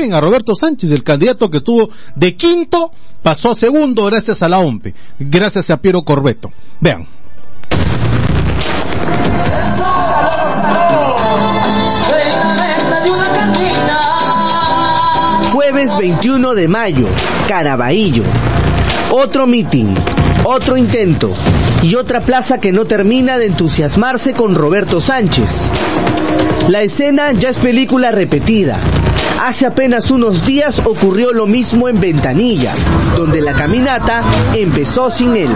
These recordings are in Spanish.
reciben a Roberto Sánchez, el candidato que estuvo de quinto, pasó a segundo gracias a la OMPE, gracias a Piero Corbeto. Vean. Jueves 21 de mayo, Caraballo. Otro mitin, otro intento y otra plaza que no termina de entusiasmarse con Roberto Sánchez. La escena ya es película repetida. Hace apenas unos días ocurrió lo mismo en Ventanilla, donde la caminata empezó sin él.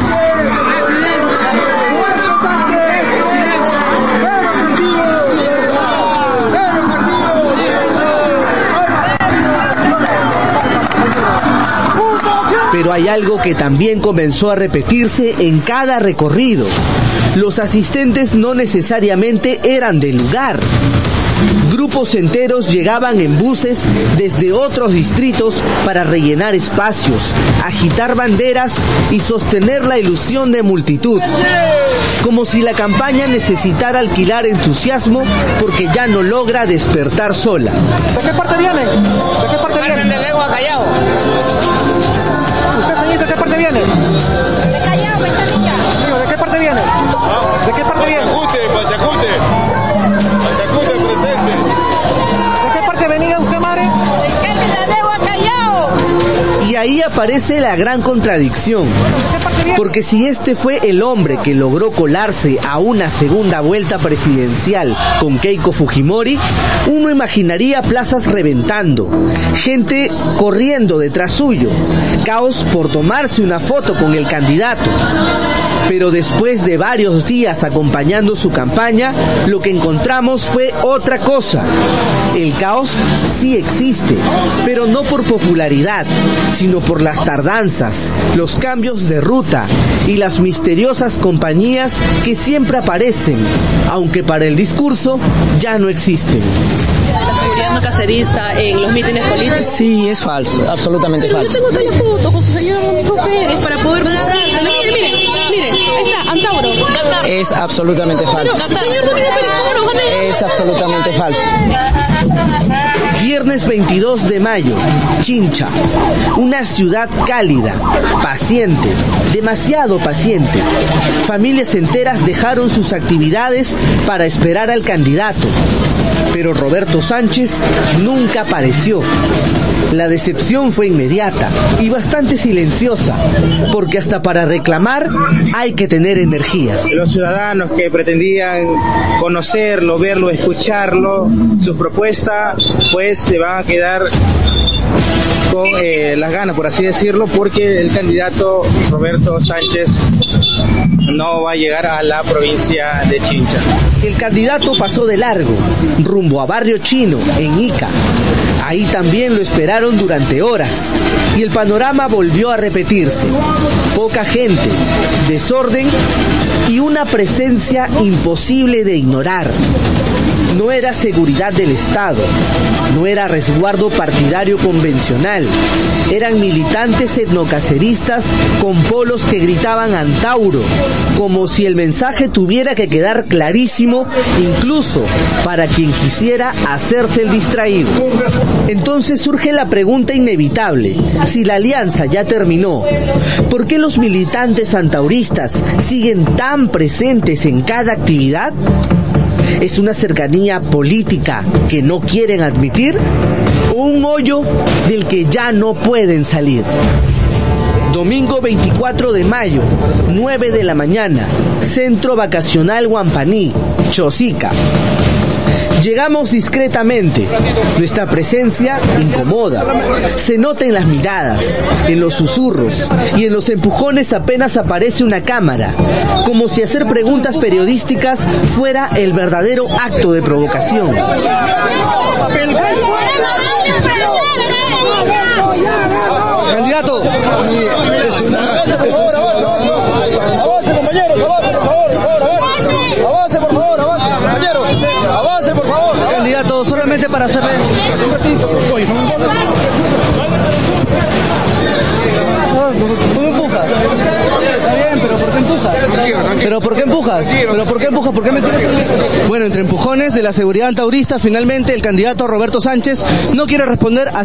Pero hay algo que también comenzó a repetirse en cada recorrido. Los asistentes no necesariamente eran del lugar. Grupos enteros llegaban en buses desde otros distritos para rellenar espacios, agitar banderas y sostener la ilusión de multitud. Como si la campaña necesitara alquilar entusiasmo porque ya no logra despertar sola. ¿De qué parte viene? ¿De qué parte viene? De Legua, Callao. ¿Usted, señorita, de qué parte viene? De Callao, Ventanilla. Digo, ¿de qué parte viene? ¿De qué parte viene? Pachacute presente. ¿De qué parte venía usted, madre? De Legua, Callao. Y ahí aparece la gran contradicción. Porque si este fue el hombre que logró colarse a una segunda vuelta presidencial con Keiko Fujimori, uno imaginaría plazas reventando, gente corriendo detrás suyo, caos por tomarse una foto con el candidato. Pero después de varios días acompañando su campaña, lo que encontramos fue otra cosa. El caos sí existe, pero no por popularidad, sino por las tardanzas, los cambios de ruta y las misteriosas compañías que siempre aparecen, aunque para el discurso ya no existen. La seguridad no cacerista en los mítines políticos. Sí, es falso, absolutamente falso. Yo tengo toda la foto con su señor Pérez para poder mostrártela. Miren, ahí está, Antauro. Es absolutamente falso. Señor Rodríguez Pérez, vámonos, gané. Es absolutamente falso. Viernes 22 de mayo, Chincha, una ciudad cálida, paciente, demasiado paciente. Familias enteras dejaron sus actividades para esperar al candidato, pero Roberto Sánchez nunca apareció. La decepción fue inmediata y bastante silenciosa, porque hasta para reclamar hay que tener energías. Los ciudadanos que pretendían conocerlo, verlo, escucharlo, sus propuestas, pues se van a quedar con las ganas, por así decirlo, porque el candidato Roberto Sánchez no va a llegar a la provincia de Chincha. El candidato pasó de largo, rumbo a Barrio Chino, en Ica. Ahí también lo esperaron durante horas, y el panorama volvió a repetirse. Poca gente, desorden y una presencia imposible de ignorar. No era seguridad del Estado, no era resguardo partidario convencional, eran militantes etnocaceristas con polos que gritaban Antauro, como si el mensaje tuviera que quedar clarísimo, incluso para quien quisiera hacerse el distraído. Entonces surge la pregunta inevitable: si la alianza ya terminó, ¿por qué los militantes antauristas siguen tan presentes en cada actividad? ¿Es una cercanía política que no quieren admitir? ¿O un hoyo del que ya no pueden salir? Domingo 24 de mayo, 9 de la mañana, Centro Vacacional Huampaní, Chosica. Llegamos discretamente. Nuestra presencia incomoda. Se nota en las miradas, en los susurros y en los empujones apenas aparece una cámara, como si hacer preguntas periodísticas fuera el verdadero acto de provocación. Candidato. Avance, compañeros, avance, por favor. Avance, por favor, avance, compañeros. Avance, por favor. Candidato, solamente para hacerle un ratito. ¿Tú me empujas? Está bien, pero ¿por qué empujas? ¿Pero por qué empujas? ¿Pero por qué empujas? ¿Por qué me tiras? Bueno, entre empujones de la seguridad antaurista, finalmente el candidato Roberto Sánchez no quiere responder a